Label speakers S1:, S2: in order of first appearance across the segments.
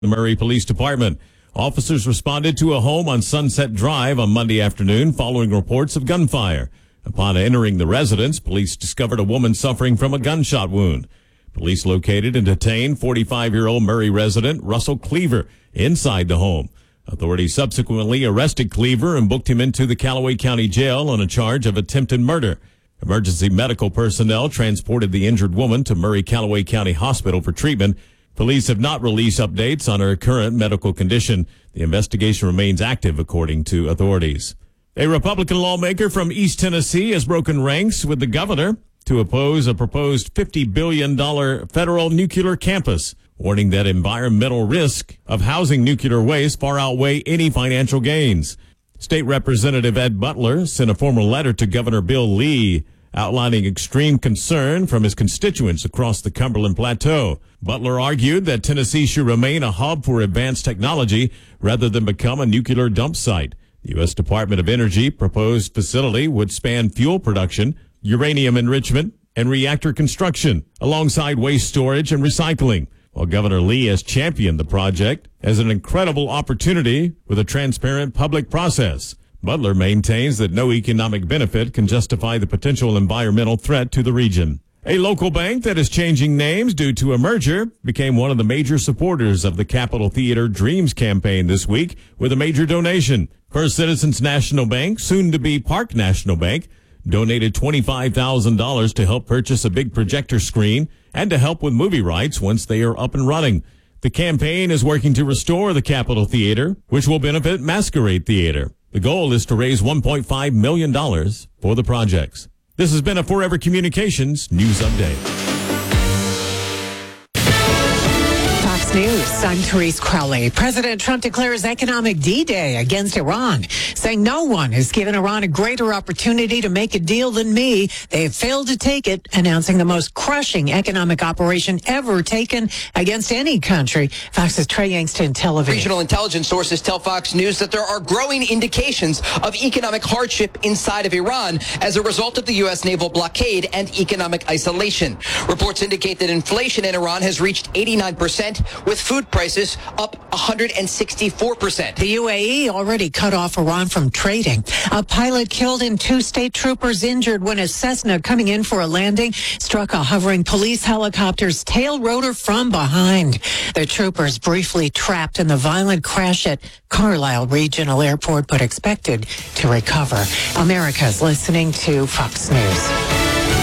S1: The Murray Police Department. Officers responded to a home on Sunset Drive on Monday afternoon following reports of gunfire. Upon entering the residence, police discovered a woman suffering from a gunshot wound. Police located and detained 45-year-old Murray resident Russell Cleaver inside the home. Authorities subsequently arrested Cleaver and booked him into the Callaway County Jail on a charge of attempted murder. Emergency medical personnel transported the injured woman to Murray Callaway County Hospital for treatment. Police have not released updates on her current medical condition. The investigation remains active, according to authorities. A Republican lawmaker from East Tennessee has broken ranks with the governor to oppose a proposed $50 billion federal nuclear campus, warning that environmental risk of housing nuclear waste far outweigh any financial gains. State Representative Ed Butler sent a formal letter to Governor Bill Lee outlining extreme concern from his constituents across the Cumberland Plateau. Butler argued that Tennessee should remain a hub for advanced technology rather than become a nuclear dump site. The U.S. Department of Energy proposed facility would span fuel production, uranium enrichment, and reactor construction, alongside waste storage and recycling. While Governor Lee has championed the project as an incredible opportunity with a transparent public process, Butler maintains that no economic benefit can justify the potential environmental threat to the region. A local bank that is changing names due to a merger became one of the major supporters of the Capitol Theater Dreams campaign this week with a major donation. First Citizens National Bank, soon to be Park National Bank, donated $25,000 to help purchase a big projector screen and to help with movie rights once they are up and running. The campaign is working to restore the Capitol Theater, which will benefit Masquerade Theater. The goal is to raise $1.5 million for the projects. This has been a Forever Communications News Update.
S2: Fox News, I'm Therese Crowley. President Trump declares economic D-Day against Iran, saying no one has given Iran a greater opportunity to make a deal than me. They have failed to take it, announcing the most crushing economic operation ever taken against any country. Fox's Trey Yangston, Tel Aviv.
S3: Regional intelligence sources tell Fox News that there are growing indications of economic hardship inside of Iran as a result of the U.S. naval blockade and economic isolation. Reports indicate that inflation in Iran has reached 89%, with food prices up 164%.
S2: The UAE already cut off Iran from trading. A pilot killed and 2 state troopers injured when a Cessna coming in for a landing struck a hovering police helicopter's tail rotor from behind. The troopers briefly trapped in the violent crash at Carlisle Regional Airport, but expected to recover. America's listening to Fox News.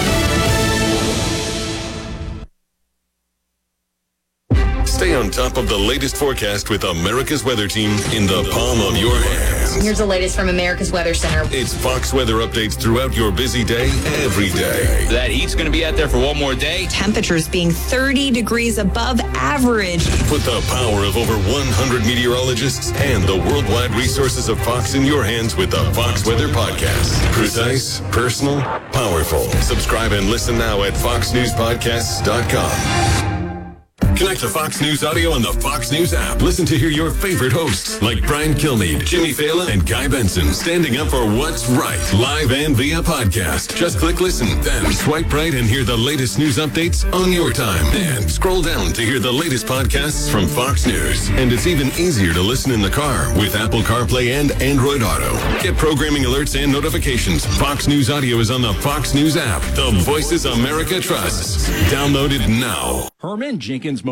S4: Stay on top of the latest forecast with America's Weather Team in the palm of your hands.
S5: Here's the latest from America's Weather Center.
S4: It's Fox weather updates throughout your busy day, every day.
S6: That heat's going to be out there for one more day.
S5: Temperatures being 30 degrees above average.
S4: Put the power of over 100 meteorologists and the worldwide resources of Fox in your hands with the Fox Weather Podcast. Precise, personal, powerful. Subscribe and listen now at foxnewspodcasts.com. Connect to Fox News Audio on the Fox News app. Listen to hear your favorite hosts like Brian Kilmeade, Jimmy Fallon, and Guy Benson standing up for what's right, live and via podcast. Just click listen, then swipe right and hear the latest news updates on your time. And scroll down to hear the latest podcasts from Fox News. And it's even easier to listen in the car with Apple CarPlay and Android Auto. Get programming alerts and notifications. Fox News Audio is on the Fox News app. The voices America trusts. Download it now.
S7: Herman Jenkins